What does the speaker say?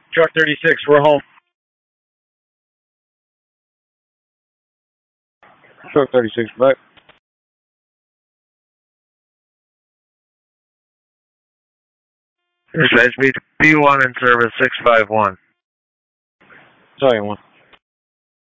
Truck 36, we're home. Truck 36, back. This is B1 in service 651. Second one.